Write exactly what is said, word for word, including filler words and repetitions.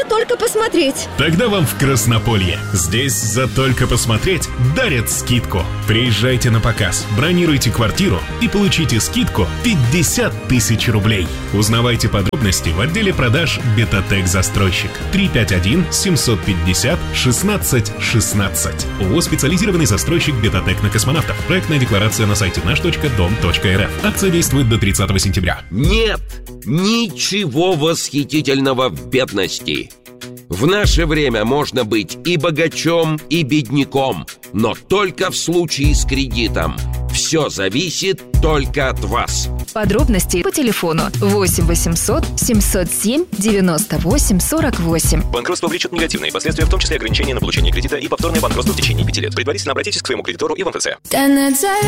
только посмотреть. Тогда вам в Краснополье. Здесь за только посмотреть дарят скидку. Приезжайте на показ, бронируйте квартиру и получите скидку пятьдесят тысяч рублей. Узнавайте подробности в отделе продаж «Бетатек Застройщик». три пять один семь пятьдесят шестнадцать шестнадцать. ООО «Специализированный застройщик Бетатек на космонавтов». Проектная декларация на сайте наш точка дом точка эр эф. Акция действует до тридцатого сентября. Нет ничего восхитительного в бедности. В наше время можно быть и богачом, и бедняком, но только в случае с кредитом. Все зависит только от вас. Подробности по телефону восемь восемьсот семьсот семь девяносто восемь сорок восемь. Банкротство влечет негативные последствия, в том числе ограничения на получение кредита и повторное банкротство в течение пяти лет. Предварительно обратитесь к своему кредитору и в МФЦ.